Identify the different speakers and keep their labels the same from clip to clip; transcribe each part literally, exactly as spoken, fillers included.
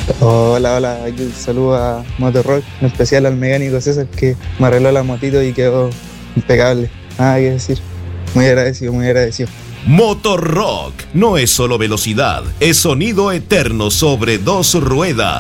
Speaker 1: Hola, hola, aquí un saludo a Motorrock, en especial al mecánico César que me arregló la motito y quedó impecable. Nada que decir, muy agradecido, muy agradecido.
Speaker 2: Motorrock no es solo velocidad, es sonido eterno sobre dos ruedas.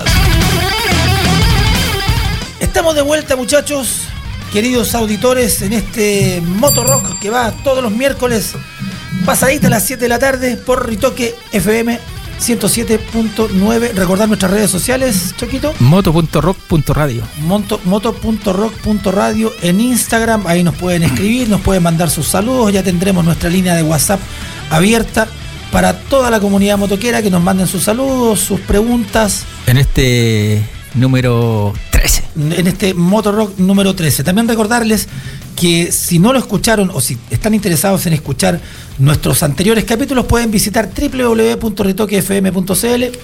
Speaker 3: Estamos de vuelta, muchachos, queridos auditores, en este Motorrock que va todos los miércoles pasadita a las siete de la tarde por Ritoque F M ciento siete punto nueve. Recordar nuestras redes sociales, Choquito.
Speaker 4: moto punto rock punto radio.
Speaker 3: moto punto rock punto radio en Instagram. Ahí nos pueden escribir, nos pueden mandar sus saludos. Ya tendremos nuestra línea de WhatsApp abierta para toda la comunidad motoquera, que nos manden sus saludos, sus preguntas.
Speaker 4: En este número trece.
Speaker 3: En este Motorrock número trece. También recordarles que si no lo escucharon o si están interesados en escuchar nuestros anteriores capítulos, pueden visitar doble u doble u doble u punto ritoque f m punto c l.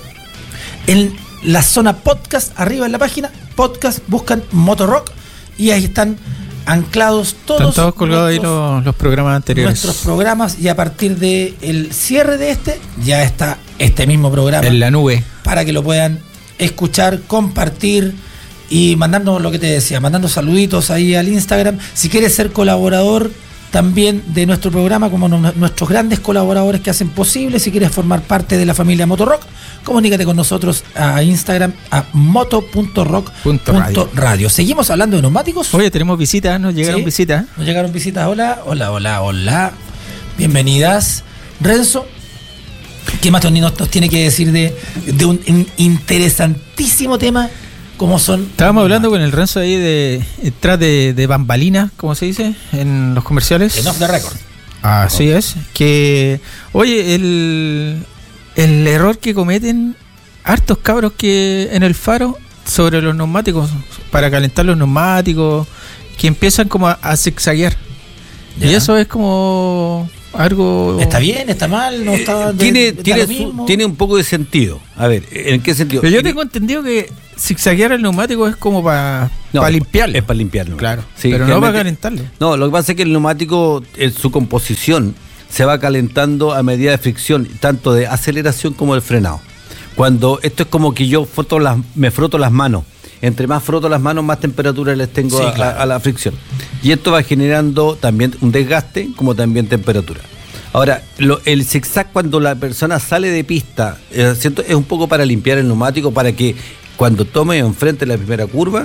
Speaker 3: En la zona podcast, arriba en la página podcast, buscan Motorrock y ahí están anclados todos.
Speaker 4: Están todos colgados ahí los, los programas anteriores.
Speaker 3: Nuestros programas, y a partir del cierre de este, ya está este mismo programa
Speaker 4: en la nube,
Speaker 3: para que lo puedan escuchar, compartir y mandarnos lo que te decía, mandando saluditos ahí al Instagram. Si quieres ser colaborador también de nuestro programa, como no, nuestros grandes colaboradores que hacen posible, si quieres formar parte de la familia Motorrock, comunícate con nosotros a Instagram, a moto punto rock punto radio. Seguimos hablando de neumáticos.
Speaker 4: Oye, tenemos visitas, nos llegaron ¿Sí? visitas.
Speaker 3: Nos llegaron visitas. Hola, hola, hola, hola. Bienvenidas. Renzo, ¿qué más nos, nos tiene que decir de, de un, un interesantísimo tema como son?
Speaker 4: Estábamos hablando con el Renzo ahí de detrás de, de bambalinas, como se dice en los comerciales.
Speaker 3: En off the record.
Speaker 4: Así oh. es. Que, oye, el, el error que cometen hartos cabros que en el faro sobre los neumáticos, para calentar los neumáticos, que empiezan como a, a zigzaguear. Ya. Y eso es como algo...
Speaker 3: ¿Está bien? ¿Está mal? ¿No está
Speaker 5: de, tiene,
Speaker 3: de,
Speaker 5: tiene,
Speaker 3: de
Speaker 5: su, tiene un poco de sentido. A ver, ¿en qué sentido?
Speaker 4: Pero yo tengo entendido que zigzaguear el neumático es como para
Speaker 5: no,
Speaker 4: pa limpiarlo.
Speaker 5: Es para limpiarlo.
Speaker 4: Claro, sí, pero no para calentarlo.
Speaker 5: No, lo que pasa es que el neumático, en su composición, se va calentando a medida de fricción, tanto de aceleración como de frenado. Cuando esto es como que yo froto las, me froto las manos. Entre más froto las manos, más temperatura les tengo sí, a, claro. a, a la fricción. Y esto va generando también un desgaste, como también temperatura. Ahora, lo, el zigzag cuando la persona sale de pista, eh, ¿cierto? Es un poco para limpiar el neumático, para que cuando tome enfrente la primera curva,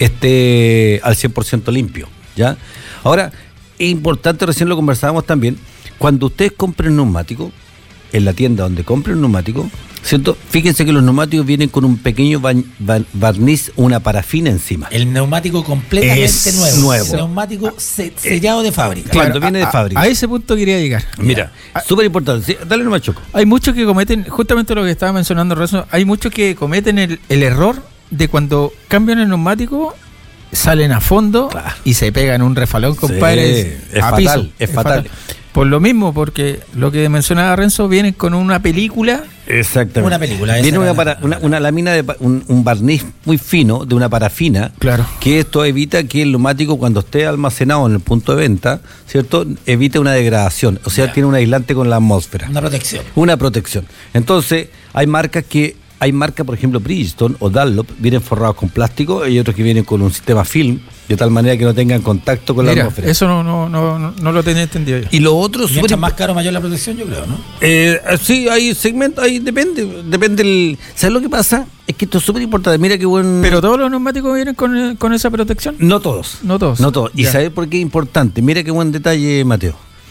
Speaker 5: esté al cien por ciento limpio, ¿ya? Ahora, es importante, recién lo conversábamos también, cuando ustedes compren neumático, en la tienda donde compren neumático, ¿cierto? Fíjense que los neumáticos vienen con un pequeño ba- ba- barniz, una parafina encima.
Speaker 3: El neumático completamente
Speaker 5: es
Speaker 3: nuevo.
Speaker 5: nuevo.
Speaker 3: El neumático se- sellado de fábrica.
Speaker 5: Cuando
Speaker 4: Claro,
Speaker 5: viene
Speaker 4: a,
Speaker 5: de fábrica.
Speaker 4: A, a ese punto quería llegar.
Speaker 5: Mira, súper importante. Sí, dale nomás, Choco.
Speaker 4: Hay muchos que cometen, justamente lo que estaba mencionando Renzo, hay muchos que cometen el, el error de cuando cambian el neumático, salen a fondo claro. y se pegan un refalón, compadre.
Speaker 5: Sí, es
Speaker 4: a
Speaker 5: fatal,
Speaker 4: piso.
Speaker 5: es,
Speaker 4: Es
Speaker 5: fatal.
Speaker 4: fatal. Por lo mismo, porque lo que mencionaba Renzo, vienen con una película.
Speaker 5: Exactamente.
Speaker 3: Una película.
Speaker 5: Viene una, para, una, una lámina, de un, un barniz muy fino de una parafina.
Speaker 4: Claro.
Speaker 5: Que esto evita que el neumático, cuando esté almacenado en el punto de venta, ¿cierto? Evite una degradación. O sea, ya. tiene un aislante con la atmósfera.
Speaker 3: Una protección.
Speaker 5: Una protección. Entonces, hay marcas que. Hay marcas, por ejemplo, Bridgestone o Dunlop, vienen forrados con plástico, hay otros que vienen con un sistema film, de tal manera que no tengan contacto con
Speaker 4: Mira,
Speaker 5: la atmósfera.
Speaker 4: Eso no, no, no, no, no lo tenía entendido yo.
Speaker 5: Y lo otro...
Speaker 3: Mientras más caro, mayor la protección, yo creo, ¿no?
Speaker 5: Eh, sí, hay segmentos, ahí depende, depende el... ¿Sabes lo que pasa? Es que esto es súper importante, mira qué buen...
Speaker 4: ¿Pero todos los neumáticos vienen con, con esa protección?
Speaker 5: No todos.
Speaker 4: No todos.
Speaker 5: No todos. ¿Y sabes por qué es importante? Mira qué buen detalle, Mateo.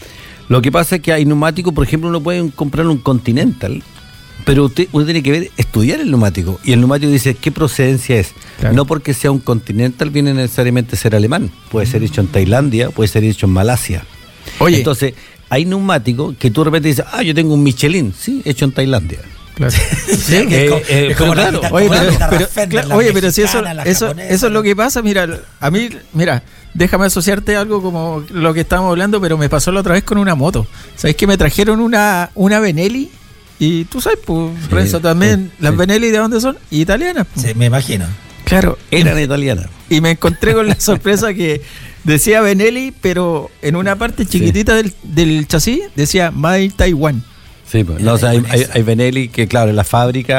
Speaker 5: Lo que pasa es que hay neumáticos, por ejemplo, uno puede comprar un Continental, pero usted uno tiene que ver, estudiar el neumático. Y el neumático dice qué procedencia es. Claro. No porque sea un Continental viene necesariamente a ser alemán. Puede ser hecho en Tailandia, puede ser hecho en Malasia.
Speaker 4: Oye.
Speaker 5: Entonces, hay neumáticos que tú de repente dices, ah, yo tengo un Michelin, sí, hecho en Tailandia.
Speaker 4: Claro.
Speaker 3: Sí, que es como, eh, es como
Speaker 5: claro.
Speaker 4: Oye, pero, pero, Fender, claro, oye, pero si eso, eso, eso es lo que pasa, mira, a mí, mira, déjame asociarte a algo como lo que estábamos hablando, pero me pasó la otra vez con una moto. ¿Sabes que me trajeron una, una Benelli? Y tú sabes, pues, sí, Renzo, también, sí, las sí. Benelli, ¿de dónde son? Italianas. Pues.
Speaker 3: Sí, me imagino.
Speaker 4: Claro.
Speaker 5: Eran italianas.
Speaker 4: Y me encontré con la sorpresa que decía Benelli, pero en una parte chiquitita sí. del, del chasis decía Made in Taiwan.
Speaker 5: Sí, pues, no, o sea, hay, hay, hay Benelli que, claro, en la fábrica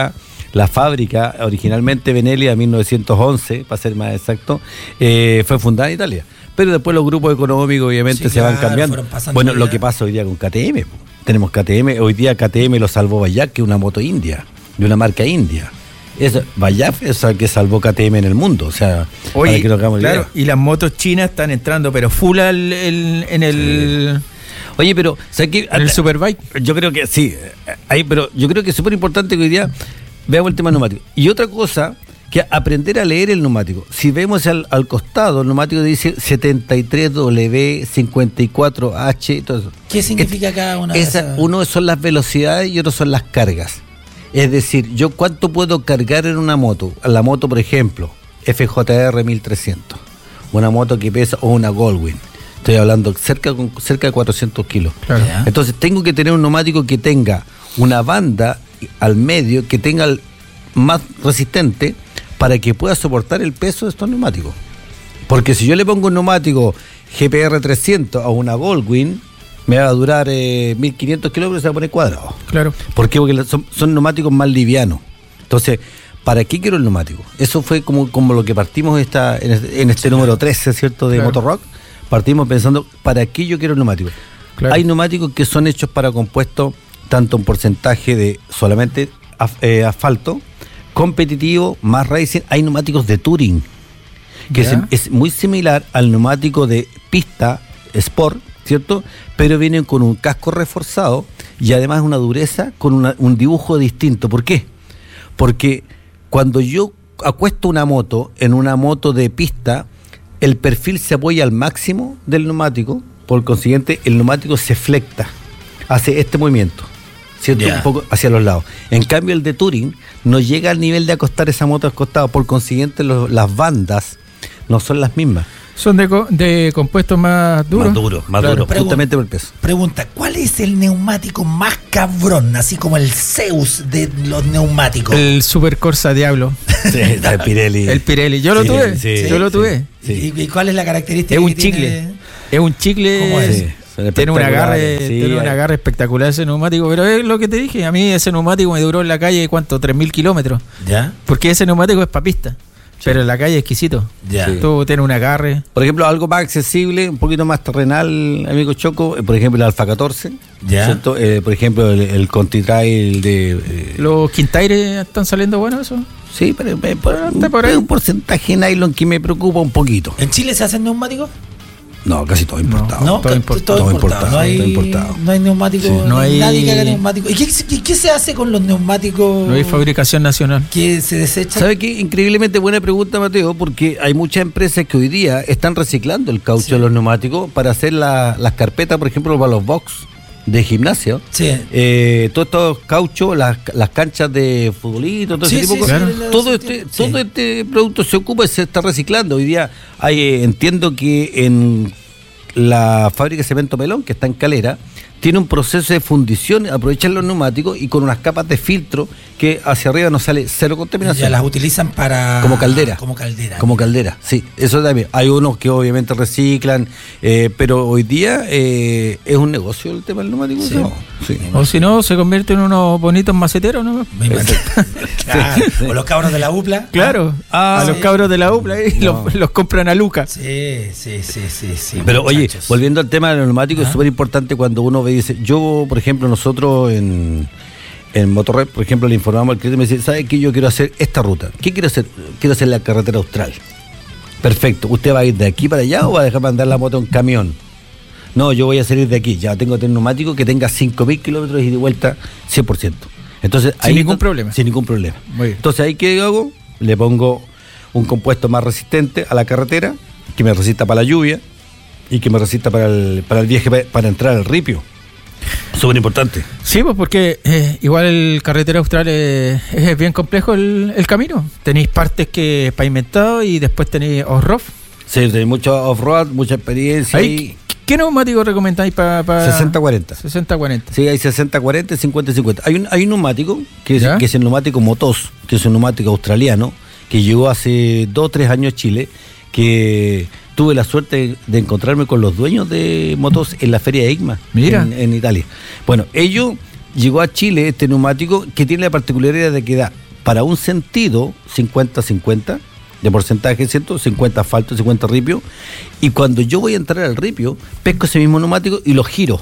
Speaker 5: la fábrica, originalmente Benelli, en mil novecientos once, para ser más exacto, eh, fue fundada en Italia. Pero después los grupos económicos obviamente
Speaker 3: Sí,
Speaker 5: se van
Speaker 3: claro,
Speaker 5: cambiando.
Speaker 3: fueron pasando
Speaker 5: Bueno,
Speaker 3: ya.
Speaker 5: lo que pasa hoy día con K T M. po. Tenemos K T M, hoy día K T M lo salvó Bayard, que es una moto india, de una marca india. Es, Bayard es el que salvó K T M en el mundo, o sea,
Speaker 4: Oye,
Speaker 5: para que nos hagamos la
Speaker 4: claro,
Speaker 5: idea.
Speaker 4: y las motos chinas están entrando, pero full al- el- en el,
Speaker 5: Oye, pero, ¿sabes qué?
Speaker 4: en el Superbike.
Speaker 5: Yo creo que sí, eh, ahí, pero yo creo que es súper importante que hoy día veamos el tema neumático. Y otra cosa, que aprender a leer el neumático. Si vemos al, al costado, el neumático dice setenta y tres W, cincuenta y cuatro H, todo eso.
Speaker 3: ¿Qué significa cada una de
Speaker 5: Esa,
Speaker 3: esas?
Speaker 5: uno son las velocidades y otro son las cargas. Es decir, yo cuánto puedo cargar en una moto. La moto, por ejemplo, F J R mil trescientos. Una moto que pesa, o una Goldwing. Estoy hablando cerca, con- cerca de cuatrocientos kilos.
Speaker 4: Claro.
Speaker 3: Ya.
Speaker 5: Entonces tengo que tener un neumático que tenga una banda al medio, que tenga el más resistente para que pueda soportar el peso de estos neumáticos. Porque si yo le pongo un neumático G P R trescientos a una Goldwing, me va a durar eh, mil quinientos kilómetros y se va a poner cuadrado.
Speaker 4: Claro.
Speaker 5: ¿Por qué? Porque son, son neumáticos más livianos. Entonces, ¿para qué quiero el neumático? Eso fue como, como lo que partimos esta, en este, en este número trece, ¿cierto? De
Speaker 4: Claro.
Speaker 5: Motorrock. Partimos pensando, ¿para qué yo quiero el neumático?
Speaker 4: Claro.
Speaker 5: Hay neumáticos que son hechos para compuestos, tanto un porcentaje de solamente af- eh, asfalto, competitivo, más racing. Hay neumáticos de touring, que es,
Speaker 4: Ya.
Speaker 5: es muy similar al neumático de pista Sport, ¿cierto? Pero vienen con un casco reforzado y además una dureza con una- un dibujo distinto. ¿Por qué? Porque cuando yo acuesto una moto en una moto de pista, el perfil se apoya al máximo del neumático, por consiguiente el neumático se flecta, hace este movimiento, ¿cierto?
Speaker 3: Ya.
Speaker 5: Un poco hacia los lados. En cambio el de touring no llega al nivel de acostar esa moto al costado, por consiguiente los- las bandas no son las mismas.
Speaker 4: Son de, co- de compuestos más duros.
Speaker 5: Más duro, más
Speaker 4: Claro.
Speaker 5: duro,
Speaker 3: Pregun-
Speaker 5: justamente por el peso.
Speaker 3: Pregunta, ¿cuál es el neumático más cabrón? Así como el Zeus de los neumáticos.
Speaker 4: El Super Corsa Diablo.
Speaker 5: Sí, el Pirelli.
Speaker 4: El Pirelli. Yo lo
Speaker 5: Sí,
Speaker 4: tuve.
Speaker 5: sí,
Speaker 4: yo lo
Speaker 5: sí.
Speaker 4: tuve.
Speaker 5: Sí.
Speaker 3: ¿Y, y cuál es la característica
Speaker 4: Es un
Speaker 3: que tiene?
Speaker 4: chicle. Es un chicle.
Speaker 3: ¿Cómo es?
Speaker 5: Sí, son
Speaker 4: Tiene un agarre,
Speaker 5: espectaculares. Sí,
Speaker 4: tiene un
Speaker 5: hay-
Speaker 4: agarre espectacular ese neumático. Pero es lo que te dije. A mí ese neumático me duró en la calle, ¿cuánto? tres mil kilómetros.
Speaker 3: ¿Ya?
Speaker 4: Porque ese neumático es para pista. Pero en la calle es exquisito.
Speaker 3: Ya.
Speaker 5: Sí.
Speaker 4: Tú tienes un agarre.
Speaker 5: Por ejemplo, algo más accesible, un poquito más terrenal, amigo Choco, eh, por ejemplo, el Alfa catorce,
Speaker 3: Ya.
Speaker 5: ¿cierto? Eh, por ejemplo, el, el Conti Trail de... eh,
Speaker 4: Los Quintaires están saliendo buenos eso.
Speaker 5: sí, pero, eh, por,
Speaker 4: está por ahí.
Speaker 5: un porcentaje de nylon que me preocupa un poquito.
Speaker 3: ¿En Chile se hacen neumáticos?
Speaker 5: No, casi todo importado.
Speaker 3: No,
Speaker 4: todo
Speaker 3: ca-
Speaker 4: importado,
Speaker 3: todo
Speaker 5: todo
Speaker 3: importado.
Speaker 5: importado,
Speaker 3: No hay,
Speaker 5: todo importado.
Speaker 3: no hay neumáticos,
Speaker 5: Sí.
Speaker 3: no
Speaker 4: No
Speaker 3: hay
Speaker 4: hay-
Speaker 3: nadie que haga neumáticos. ¿Y qué, qué- qué se hace con los neumáticos
Speaker 4: No hay fabricación nacional.
Speaker 3: que se desechan?
Speaker 5: ¿Sabe qué? Increíblemente buena pregunta, Mateo, porque hay muchas empresas que hoy día están reciclando el caucho
Speaker 3: Sí.
Speaker 5: de los neumáticos para hacer la- las carpetas, por ejemplo, para los box de gimnasio.
Speaker 3: Sí.
Speaker 5: Eh, todos estos cauchos, las, las canchas de futbolito, todo
Speaker 3: Sí,
Speaker 5: ese tipo
Speaker 3: sí,
Speaker 5: de cosas.
Speaker 3: sí, lo-
Speaker 5: todo,
Speaker 3: lo
Speaker 5: este,
Speaker 3: entiendo. Sí.
Speaker 5: todo este producto se ocupa y se está reciclando. Hoy día hay, eh, entiendo que en la fábrica de cemento Pelón, que está en Calera, tiene un proceso de fundición, aprovechan los neumáticos y con unas capas de filtro que hacia arriba nos sale cero contaminación.
Speaker 3: Ya las utilizan para...
Speaker 5: Como caldera.
Speaker 3: Como caldera.
Speaker 5: Como caldera, sí, eso también. Hay unos que obviamente reciclan, eh, pero hoy día eh, es un negocio el tema del neumático.
Speaker 3: Sí.
Speaker 5: ¿no? Sí.
Speaker 4: O si no, se convierte en unos bonitos maceteros, ¿no?
Speaker 3: Me imagino. Claro.
Speaker 5: Sí, sí.
Speaker 3: O los cabros de la UPLA.
Speaker 4: Claro,
Speaker 5: Ah,
Speaker 4: a los
Speaker 3: sí.
Speaker 4: cabros de la U P L A y
Speaker 5: No.
Speaker 4: los, los compran a Lucas.
Speaker 3: Sí, sí, sí, sí, sí.
Speaker 5: Pero oye,
Speaker 3: muchachos.
Speaker 5: volviendo al tema del neumático, es
Speaker 3: Ajá.
Speaker 5: súper importante cuando uno ve, dice, yo, por ejemplo, nosotros en, en Motorred, por ejemplo, le informamos al cliente y me dice, ¿sabe qué? Yo quiero hacer esta ruta. ¿Qué quiero hacer? Quiero hacer la carretera austral. Perfecto. ¿Usted va a ir de aquí para allá o va a dejar para andar la moto en camión? No, yo voy a salir de aquí. Ya tengo que tener un neumático que tenga cinco mil kilómetros y de vuelta cien por ciento. Entonces,
Speaker 4: Sin
Speaker 5: ahí
Speaker 4: ningún
Speaker 5: no-
Speaker 4: problema.
Speaker 5: Sin ningún problema.
Speaker 4: Muy bien.
Speaker 5: Entonces, ahí ¿qué hago? Le pongo un compuesto más resistente a la carretera, que me resista para la lluvia y que me resista para el, para el viaje, pa- para entrar al ripio. Súper importante.
Speaker 4: Sí, pues porque eh, igual el carretera austral es, es bien complejo el, el camino. Tenéis partes que pavimentado y después tenéis off-road.
Speaker 5: Sí, hay mucho off-road, mucha experiencia.
Speaker 4: Ahí,
Speaker 5: y
Speaker 4: ¿qué, qué neumático recomendáis para
Speaker 5: sesenta cuarenta.
Speaker 4: sesenta cuarenta?
Speaker 5: Sí, hay sesenta cuarenta y cincuenta cincuenta. Hay un, hay un neumático que es,
Speaker 4: ¿Ya?
Speaker 5: que es el neumático Motos, que es un neumático australiano, que llegó hace dos o tres años a Chile, que tuve la suerte de encontrarme con los dueños de Motos en la feria de IGMA,
Speaker 4: Mira.
Speaker 5: En, en Italia. Bueno, ellos llegó a Chile este neumático que tiene la particularidad de que da para un sentido cincuenta cincuenta de porcentaje, ¿cierto? cincuenta asfalto, cincuenta ripio, y cuando yo voy a entrar al ripio, pesco ese mismo neumático y lo giro.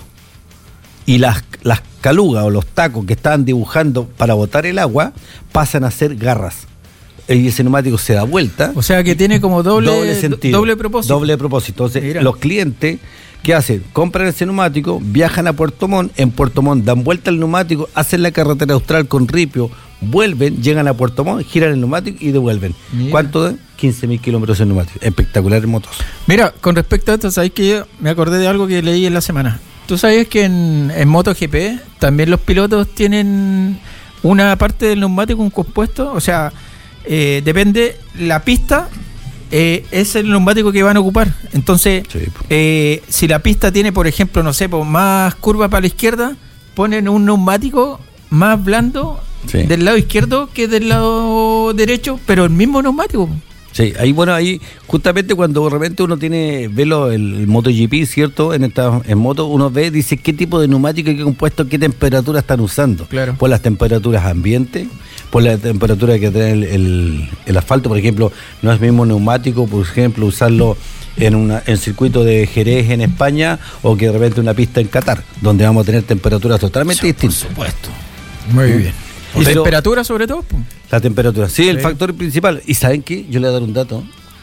Speaker 5: Y las, las calugas o los tacos que estaban dibujando para botar el agua pasan a ser garras. Y ese neumático se da vuelta.
Speaker 4: O sea que tiene como doble,
Speaker 5: doble sentido.
Speaker 4: Doble propósito.
Speaker 5: Doble propósito. Entonces,
Speaker 4: Mira.
Speaker 5: los clientes, ¿qué hacen? Compran ese neumático, viajan a Puerto Montt, en Puerto Montt dan vuelta al neumático, hacen la carretera austral con ripio, vuelven, llegan a Puerto Montt, giran el neumático y devuelven.
Speaker 4: Mira.
Speaker 5: ¿Cuánto da? quince mil kilómetros en neumático. Espectacular motos.
Speaker 4: Mira, con respecto a esto, ¿sabes que yo me acordé de algo que leí en la semana? ¿Tú sabes que en, en MotoGP también los pilotos tienen una parte del neumático, un compuesto? O sea, eh, depende, la pista eh, es el neumático que van a ocupar. Entonces,
Speaker 5: Sí.
Speaker 4: eh, si la pista tiene, por ejemplo, no sé, pues, más curva para la izquierda, ponen un neumático más blando
Speaker 5: Sí.
Speaker 4: del lado izquierdo que del lado derecho, pero el mismo neumático.
Speaker 5: Sí, ahí bueno, ahí justamente cuando de repente uno tiene, ve lo, el, el MotoGP, ¿cierto? En esta en moto, uno ve, dice qué tipo de neumático y qué compuesto, qué temperatura están usando.
Speaker 4: Claro.
Speaker 5: Por las temperaturas ambiente, por la temperatura que trae el, el, el asfalto, por ejemplo, no es mismo neumático, por ejemplo, usarlo en una en circuito de Jerez en España o que de repente una pista en Qatar, donde vamos a tener temperaturas totalmente
Speaker 3: Por
Speaker 5: distintas.
Speaker 3: supuesto.
Speaker 4: Muy bien. ¿Y
Speaker 5: Pero-
Speaker 4: temperatura sobre todo? Pues?
Speaker 5: La temperatura, sí, el
Speaker 4: Sí.
Speaker 5: factor principal. ¿Y saben qué? Yo le voy a dar un dato.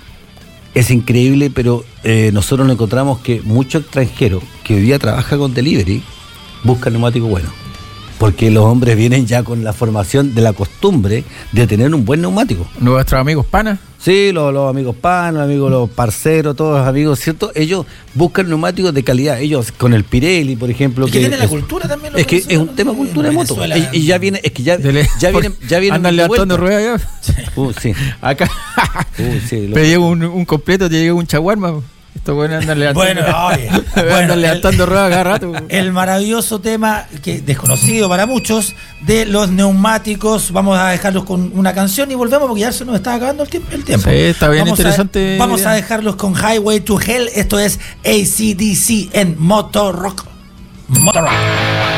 Speaker 5: Es increíble, pero eh, nosotros nos encontramos que muchos extranjeros que hoy día trabajan con delivery buscan neumáticos buenos. Porque los hombres vienen ya con la formación de la costumbre de tener un buen neumático.
Speaker 4: Nuestros amigos panas.
Speaker 5: Sí, los, los amigos pan, los amigos los parceros, todos los amigos, ¿cierto? Ellos buscan neumáticos de calidad. Ellos con el Pirelli, por ejemplo.
Speaker 3: Es que tiene la
Speaker 5: es-
Speaker 3: cultura también. los
Speaker 5: Es que es un
Speaker 3: venezolanos.
Speaker 5: tema cultura de
Speaker 3: En
Speaker 5: moto.
Speaker 3: Venezuela-
Speaker 5: Y, y ya viene, es que ya,
Speaker 4: Dele-
Speaker 5: ya vienen, ya vienen
Speaker 4: Andan
Speaker 5: de
Speaker 4: levantando
Speaker 5: vuelta.
Speaker 4: ruedas ya.
Speaker 5: Uh, sí.
Speaker 4: Acá.
Speaker 5: Uh, sí, lo-
Speaker 4: Pero llega un, un completo, te llega un chaguarma. Estos buenos andan levantando.
Speaker 3: Bueno, oye, bueno,
Speaker 4: andan
Speaker 3: el-
Speaker 4: levantando ruedas cada rato.
Speaker 3: El maravilloso tema, que desconocido para muchos, de los neumáticos. Vamos a dejarlos con una canción y volvemos porque ya se nos está acabando el tiempo. El tiempo.
Speaker 4: Sí, está bien
Speaker 3: Vamos a-
Speaker 4: interesante.
Speaker 3: vamos a dejarlos con Highway to Hell. Esto es A C D C en Motor Rock. Motor Rock.